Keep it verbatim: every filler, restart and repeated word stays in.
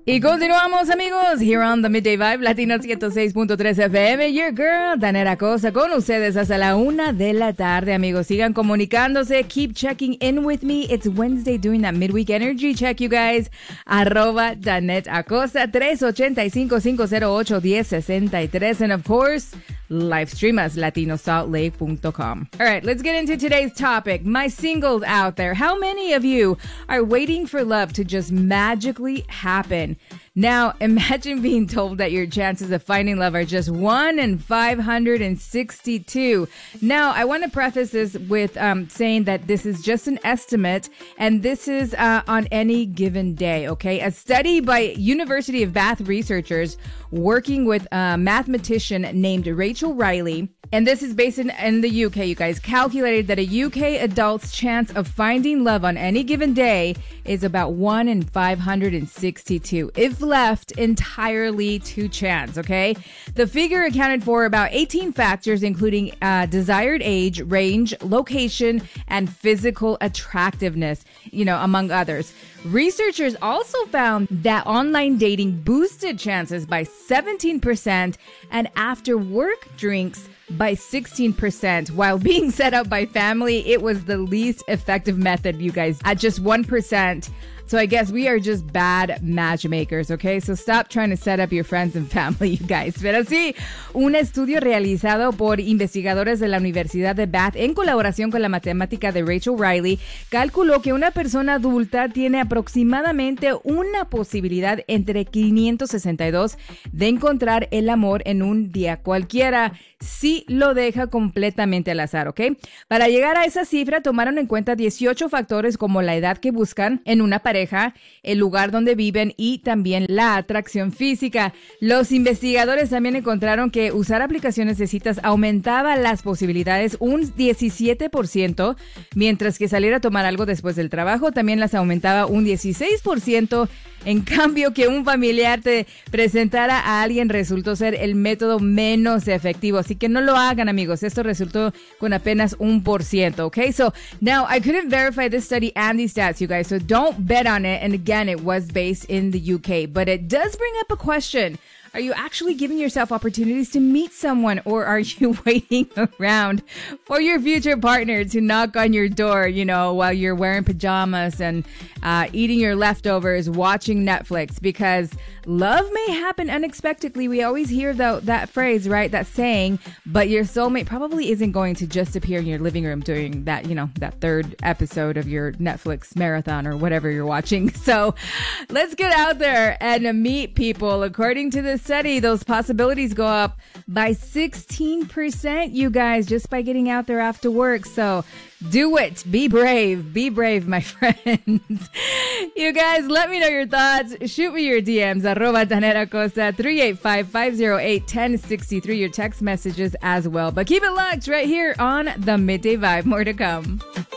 Y continuamos, amigos, here on the Midday Vibe, Latino ciento seis punto tres F M. Your girl, Danette Acosta, con ustedes hasta la una de la tarde, amigos. Sigan comunicándose. Keep checking in with me. It's Wednesday, doing that midweek energy check, you guys. Arroba Danette Acosta, tres ocho cinco, cinco cero ocho, uno cero seis tres. And of course, live stream us, latino salt lake dot com. All right, let's get into today's topic. My singles out there, how many of you are waiting for love to just magically happen? Now, imagine being told that your chances of finding love are just one in five hundred sixty-two. Now, I want to preface this with um, saying that this is just an estimate, and this is uh, on any given day, okay? A study by University of Bath researchers working with a mathematician named Rachel Riley, and this is based in, in the U K, you guys, calculated that a U K adult's chance of finding love on any given day is about one in five hundred sixty-two, if left entirely to chance, okay? The figure accounted for about eighteen factors, including uh, desired age, range, location, and physical attractiveness, you know, among others. Researchers also found that online dating boosted chances by seventeen percent and after work drinks by sixteen percent. While being set up by family, it was the least effective method, you guys, at just one percent. So I guess we are just bad matchmakers, okay? So stop trying to set up your friends and family, you guys. Pero sí, un estudio realizado por investigadores de la Universidad de Bath en colaboración con la matemática de Rachel Riley calculó que una persona adulta tiene aproximadamente una posibilidad entre quinientos sesenta y dos de encontrar el amor en un día cualquiera, si lo deja completamente al azar, ¿ok? Para llegar a esa cifra tomaron en cuenta dieciocho factores como la edad que buscan en una pareja, el lugar donde viven y también la atracción física. Los investigadores también encontraron que usar aplicaciones de citas aumentaba las posibilidades un diecisiete por ciento, mientras que salir a tomar algo después del trabajo también las aumentaba un dieciséis por ciento. En cambio, que un familiar te presentara a alguien resultó ser el método menos efectivo. Así que no lo hagan, amigos. Esto resultó con apenas un por ciento, okay? So, now, I couldn't verify this study and these stats, you guys, so don't bet on it. And again, it was based in the U K. But it does bring up a question. Are you actually giving yourself opportunities to meet someone, or are you waiting around for your future partner to knock on your door, you know, while you're wearing pajamas and uh, eating your leftovers, watching Netflix? Because love may happen unexpectedly. We always hear the, that phrase, right? That saying, but your soulmate probably isn't going to just appear in your living room during that, you know, that third episode of your Netflix marathon or whatever you're watching. So let's get out there and meet people. According to this study, those possibilities go up by sixteen percent, you guys, just by getting out there after work. So do it. Be brave. Be brave, my friends. You guys, let me know your thoughts. Shoot me your D Ms. Arroba Danette Acosta, three eight five, five oh eight, one oh six three. Your text messages as well. But keep it locked right here on the Midday Vibe. More to come.